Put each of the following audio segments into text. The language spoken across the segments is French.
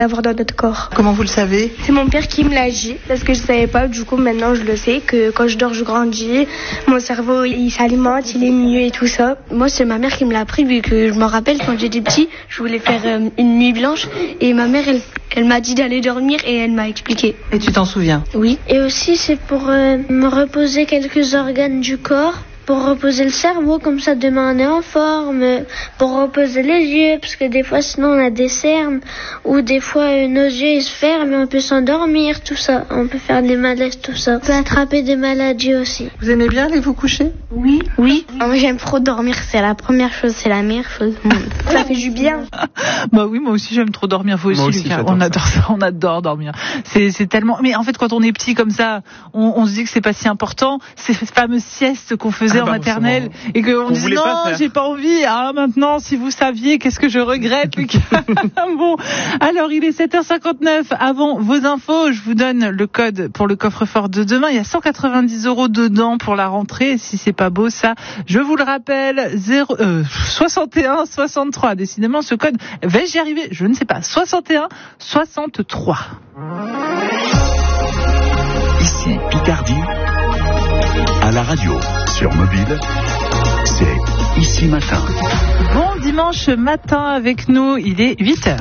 avoir dans notre corps. Comment vous le savez ? C'est mon père qui me l'a dit, parce que je savais pas, du coup maintenant je le sais, que quand je dors je grandis, mon cerveau il s'alimente, il est mieux et tout ça. Moi c'est ma mère qui me l'a appris, vu que je m'en rappelle quand j'étais petit, je voulais faire une nuit blanche et ma mère elle m'a dit d'aller dormir et elle m'a expliqué. Et tu t'en souviens ? Oui. Et aussi c'est pour me reposer quelques organes du corps. Pour reposer le cerveau, comme ça demain on est en forme, pour reposer les yeux, parce que des fois sinon on a des cernes, ou des fois nos yeux ils se ferment et on peut s'endormir, tout ça, on peut faire des malaises, tout ça. On peut attraper des maladies aussi. Vous aimez bien aller vous coucher ? Oui. Moi j'aime trop dormir, c'est la première chose, c'est la meilleure chose. Ça fait du bien. Bah oui, moi aussi j'aime trop dormir, vous aussi Lucas. On adore ça, on adore dormir. C'est tellement, mais en fait quand on est petit comme ça, on se dit que c'est pas si important, ces fameuses siestes qu'on faisait en maternelle et qu'on dit non, j'ai pas envie. Ah, maintenant, si vous saviez, qu'est-ce que je regrette, Lucas. Bon, alors il est 7h59. Avant vos infos, je vous donne le code pour le coffre-fort de demain. Il y a 190 € dedans pour la rentrée. Si c'est pas beau, ça, je vous le rappelle, 61 63. Décidément, ce code, vais-je y arriver? Je ne sais pas. 61 63. Ici Picardie, à la radio, sur mobile, c'est Ici Matin. Bon dimanche matin avec nous, il est 8h.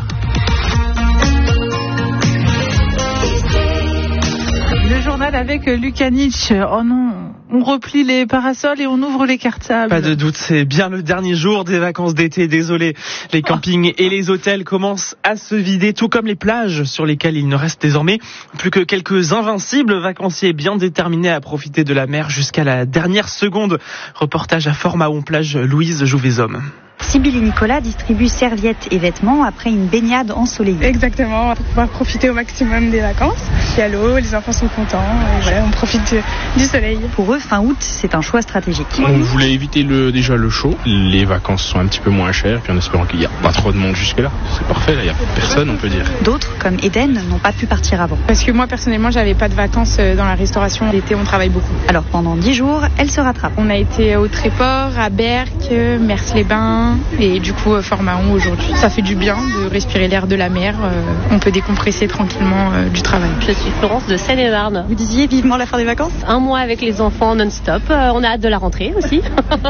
Le journal avec Lucas Nietzsche. Oh non, on replie les parasols et on ouvre les cartables. Pas de doute, c'est bien le dernier jour des vacances d'été. Désolé, les campings et les hôtels commencent à se vider, tout comme les plages sur lesquelles il ne reste désormais plus que quelques invincibles vacanciers bien déterminés à profiter de la mer jusqu'à la dernière seconde. Reportage à Fort-Mahon plage, Louise Jouvezhomme. Sybille et Nicolas distribuent serviettes et vêtements après une baignade ensoleillée. Exactement, pour pouvoir profiter au maximum des vacances. Il y a l'eau, les enfants sont contents, et voilà, on profite du soleil. Pour eux, fin août, c'est un choix stratégique. On voulait éviter déjà le chaud. Les vacances sont un petit peu moins chères, puis en espérant qu'il n'y a pas trop de monde jusque-là. C'est parfait, là, il n'y a personne, on peut dire. D'autres, comme Eden, n'ont pas pu partir avant. Parce que moi, personnellement, j'avais pas de vacances dans la restauration. L'été, on travaille beaucoup. Alors pendant 10 jours, elle se rattrape. On a été au Tréport, à Berck, Mers-les-Bains, et du coup Fort-Mahon aujourd'hui. Ça fait du bien de respirer l'air de la mer, on peut décompresser tranquillement du travail. Je suis Florence de Seine-et-Marne. Vous disiez vivement la fin des vacances ? Un mois avec les enfants non-stop, on a hâte de la rentrée aussi.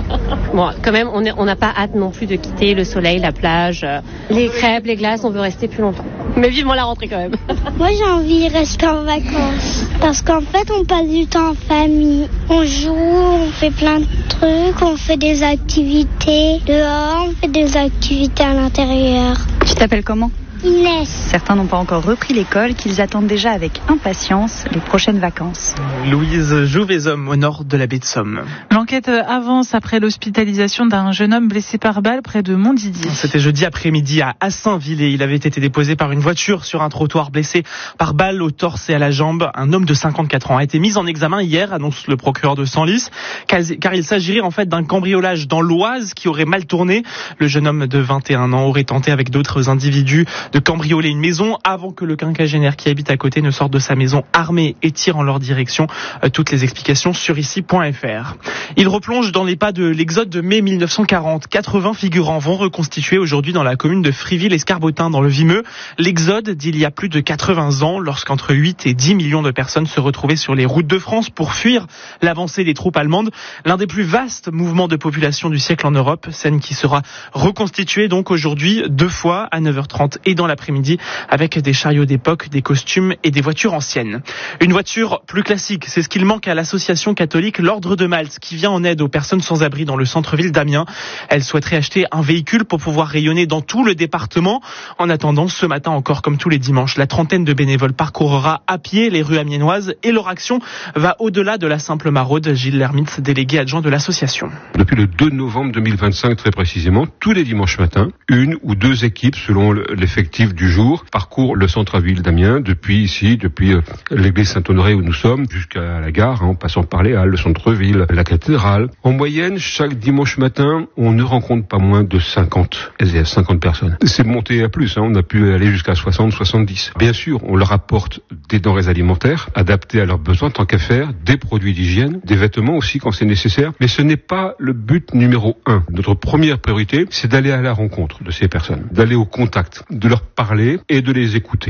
Bon, quand même, on n'a pas hâte non plus de quitter le soleil, la plage, les crêpes, les glaces, on veut rester plus longtemps. Mais vivement la rentrée quand même. Moi j'ai envie de rester en vacances, parce qu'en fait on passe du temps en famille. On joue, on fait plein de trucs, on fait des activités dehors, on fait des activités à l'intérieur. Tu t'appelles comment ? Inès. Certains n'ont pas encore repris l'école, qu'ils attendent déjà avec impatience les prochaines vacances. Louise Jouvezhomme, au nord de la baie de Somme. L'enquête avance après l'hospitalisation d'un jeune homme blessé par balle près de Montdidier. C'était jeudi après-midi à Assainvillers. Il avait été déposé par une voiture sur un trottoir, blessé par balle au torse et à la jambe. Un homme de 54 ans a été mis en examen hier, annonce le procureur de Senlis, car il s'agirait en fait d'un cambriolage dans l'Oise qui aurait mal tourné. Le jeune homme de 21 ans aurait tenté avec d'autres individus de cambrioler une maison avant que le quinquagénaire qui habite à côté ne sorte de sa maison armé et tire en leur direction. Toutes les explications sur ici.fr. Il replonge dans les pas de l'exode de mai 1940. 80 figurants vont reconstituer aujourd'hui dans la commune de Friville-Escarbotin dans le Vimeux. L'exode d'il y a plus de 80 ans, lorsqu'entre 8 et 10 millions de personnes se retrouvaient sur les routes de France pour fuir l'avancée des troupes allemandes. L'un des plus vastes mouvements de population du siècle en Europe. Scène qui sera reconstituée donc aujourd'hui 2 fois à 9h30 et dans l'après-midi avec des chariots d'époque, des costumes et des voitures anciennes. Une voiture plus classique, c'est ce qu'il manque à l'association catholique L'Ordre de Malte qui vient en aide aux personnes sans abri dans le centre-ville d'Amiens. Elle souhaiterait acheter un véhicule pour pouvoir rayonner dans tout le département. En attendant, ce matin encore comme tous les dimanches, la trentaine de bénévoles parcourra à pied les rues amiénoises et leur action va au-delà de la simple maraude. Gilles Lermitz, délégué adjoint de l'association. Depuis le 2 novembre 2025 très précisément, tous les dimanches matins, 1 ou 2 équipes selon l'effectif du jour parcourt le centre-ville d'Amiens depuis l'église Saint-Honoré où nous sommes jusqu'à la gare, en passant par les halles, le centre-ville, la cathédrale. En moyenne, chaque dimanche matin, on ne rencontre pas moins de 50 personnes. C'est monté à plus, on a pu aller jusqu'à 60, 70. Bien sûr, on leur apporte des denrées alimentaires adaptées à leurs besoins tant qu'à faire, des produits d'hygiène, des vêtements aussi quand c'est nécessaire, mais ce n'est pas le but numéro 1. Notre première priorité, c'est d'aller à la rencontre de ces personnes, d'aller au contact, de leur leur parler et de les écouter.